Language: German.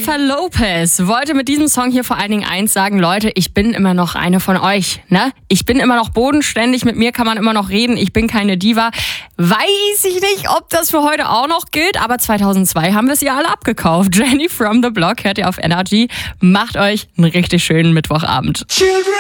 Jennifer Lopez wollte mit diesem Song hier vor allen Dingen eins sagen: Leute, ich bin immer noch eine von euch. Ne? Ich bin immer noch bodenständig, mit mir kann man immer noch reden, ich bin keine Diva. Weiß ich nicht, ob das für heute auch noch gilt, aber 2002 haben wir es ja alle abgekauft. Jenny from the Block hört ihr auf Energy. Macht euch einen richtig schönen Mittwochabend.